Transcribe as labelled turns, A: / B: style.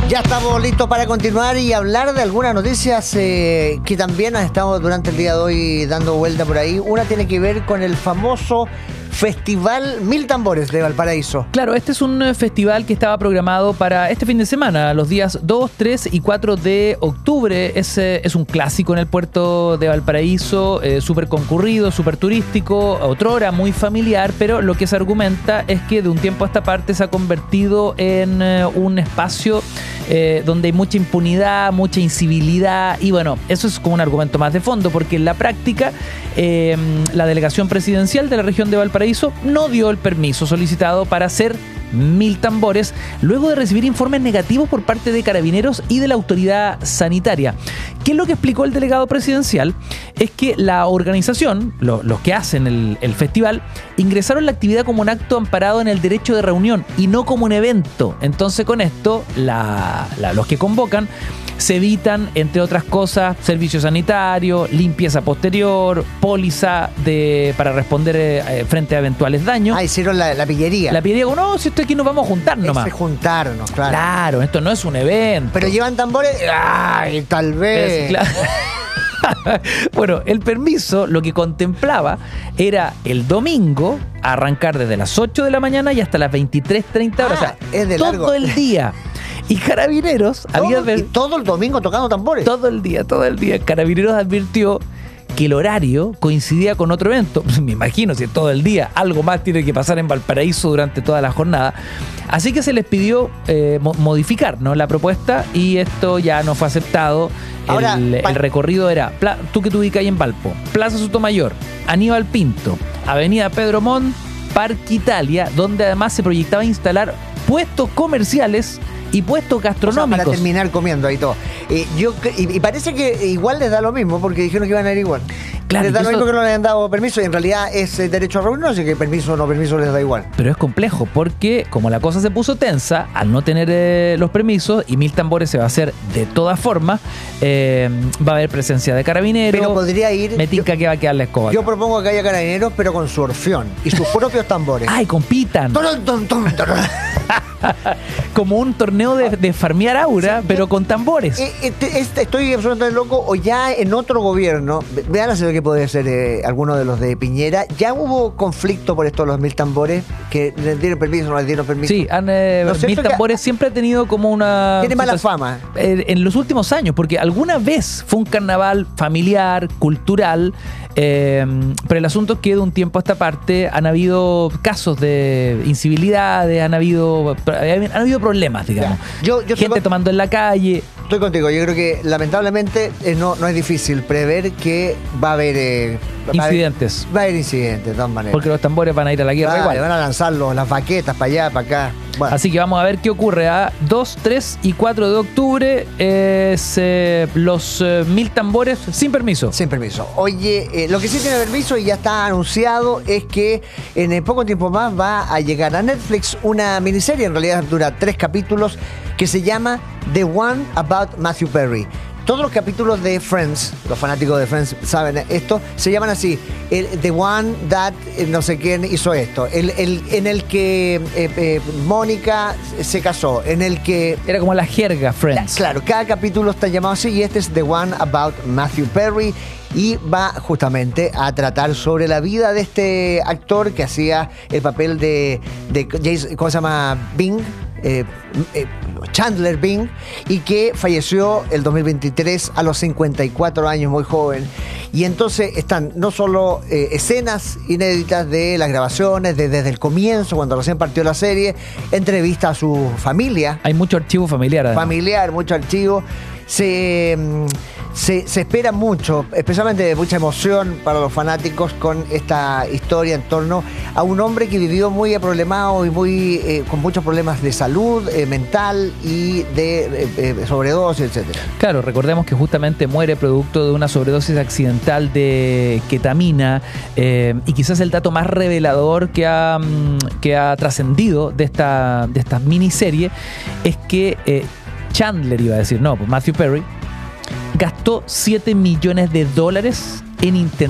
A: Ya estamos listos para continuar y hablar de algunas noticias que también han estado durante el día de hoy dando vuelta por ahí. Una tiene que ver con el famoso Festival Mil Tambores de Valparaíso.
B: Claro, este es un festival que estaba programado para este fin de semana, los días 2, 3 y 4 de octubre. Es un clásico en el puerto de Valparaíso, súper concurrido, súper turístico, otrora muy familiar, pero lo que se argumenta es que de un tiempo a esta parte se ha convertido en un espacio donde hay mucha impunidad, mucha incivilidad, y bueno, eso es como un argumento más de fondo, porque en la práctica la delegación presidencial de la región de Valparaíso no dio el permiso solicitado para hacer Mil Tambores, luego de recibir informes negativos por parte de Carabineros y de la autoridad sanitaria. ¿Qué es lo que explicó el delegado presidencial? Es que la organización, los que hacen el festival, ingresaron la actividad como un acto amparado en el derecho de reunión y no como un evento. Entonces, con esto, los que convocan se evitan, entre otras cosas, servicio sanitario, limpieza posterior, póliza para responder frente a eventuales daños.
A: Hicieron la pillería.
B: La pillería, no, si esto aquí nos vamos a juntar nomás.
A: Es juntarnos, claro.
B: Claro, esto no es un evento.
A: Pero llevan tambores, ¡ay, tal vez!
B: Claro. Bueno, el permiso lo que contemplaba era el domingo arrancar desde las 8 de la mañana y hasta las 23:30 horas. O sea,
A: es de
B: todo
A: largo.
B: el día. Y Carabineros
A: y todo el domingo tocando tambores.
B: Todo el día. Carabineros advirtió que el horario coincidía con otro evento. Me imagino, si es todo el día, algo más tiene que pasar en Valparaíso durante toda la jornada. Así que se les pidió modificar, ¿no?, la propuesta, y esto ya no fue aceptado.
A: Ahora,
B: el recorrido era, tú que te ubicas ahí en Valpo, Plaza Sotomayor, Aníbal Pinto, Avenida Pedro Montt, Parque Italia, donde además se proyectaba instalar puestos comerciales y puestos gastronómicos.
A: Para terminar comiendo ahí todo. Y parece que igual les da lo mismo, porque dijeron que iban a ir igual.
B: Claro,
A: les da lo mismo que no les han dado permiso, y en realidad es derecho a reunión, así que permiso o no permiso les da igual.
B: Pero es complejo, porque como la cosa se puso tensa, al no tener los permisos, y Mil Tambores se va a hacer de todas formas, va a haber presencia de Carabineros.
A: Pero podría ir...
B: Me tinca que va a quedar la escoba.
A: Yo propongo que haya Carabineros, pero con su orfión y sus propios tambores.
B: ¡Ay, compitan! Como un torneo de farmear aura, sí, pero con tambores.
A: Estoy absolutamente loco, o ya en otro gobierno, vean a saber que puede ser alguno de los de Piñera, ya hubo conflicto por esto de los Mil Tambores, que les dieron permiso, no les dieron permiso.
B: Sí, Mil Tambores siempre ha tenido como una...
A: Tiene mala fama.
B: En los últimos años, porque alguna vez fue un carnaval familiar, cultural, pero el asunto es que de un tiempo a esta parte han habido casos de incivilidades, han habido problemas, digamos. Gente tomando en la calle.
A: Estoy contigo, yo creo que lamentablemente no es difícil prever que va a haber
B: incidentes.
A: Va a haber incidentes, de todas maneras.
B: Porque los tambores van a ir a la guerra igual.
A: Van a lanzarlos, las baquetas para allá, para acá. Bueno.
B: Así que vamos a ver qué ocurre. 2, 3 y 4 de octubre los Mil Tambores sin permiso.
A: Sin permiso. Oye, lo que sí tiene permiso y ya está anunciado es que en poco tiempo más va a llegar a Netflix una miniserie, en realidad dura 3 capítulos, que se llama The One About Matthew Perry. Todos los capítulos de Friends, los fanáticos de Friends saben esto, se llaman así: The One That no sé quién hizo esto, en el que Mónica se casó, en el que...
B: Era como la jerga Friends.
A: Claro, cada capítulo está llamado así, y este es The One About Matthew Perry, y va justamente a tratar sobre la vida de este actor que hacía el papel de Jason, ¿cómo se llama? Bing. Chandler Bing, y que falleció el 2023 a los 54 años, muy joven. Y entonces están no solo escenas inéditas de las grabaciones, desde el comienzo, cuando recién partió la serie, entrevistas a su familia.
B: Hay mucho archivo familiar, además.
A: Mucho archivo. Se espera mucho, especialmente mucha emoción para los fanáticos con esta historia en torno a un hombre que vivió muy problemado y con muchos problemas de salud mental y de sobredosis, etcétera.
B: Claro, recordemos que justamente muere producto de una sobredosis accidental de ketamina, y quizás el dato más revelador que ha trascendido de esta miniserie es que Matthew Perry gastó $7 millones en intentar